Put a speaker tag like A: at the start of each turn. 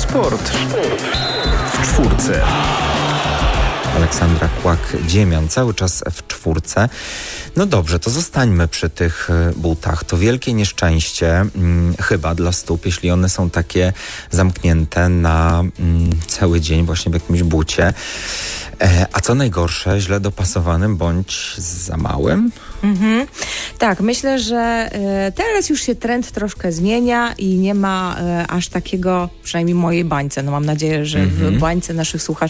A: Sport w czwórce.
B: Aleksandra Kłak-Dziemian, cały czas w czwórce. No dobrze, to zostańmy przy tych butach. To wielkie nieszczęście chyba dla stóp, jeśli one są takie zamknięte na cały dzień właśnie w jakimś bucie. A co najgorsze, źle dopasowanym bądź za małym?
C: Tak, myślę, że teraz już się trend troszkę zmienia i nie ma aż takiego, przynajmniej w mojej bańce. No mam nadzieję, że w bańce naszych słuchaczy